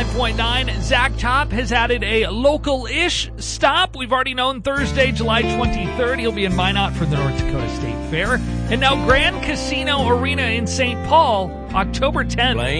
95.9. Zach Top has added a local-ish stop. We've already known Thursday, July 23rd. He'll be in Minot for the North Dakota State Fair. And now Grand Casino Arena in St. Paul, October 10th.